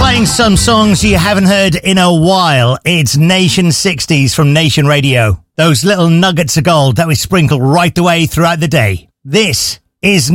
Playing some songs you haven't heard in a while. It's Nation 60s from Nation Radio. Those little nuggets of gold that we sprinkle right the way throughout the day. This is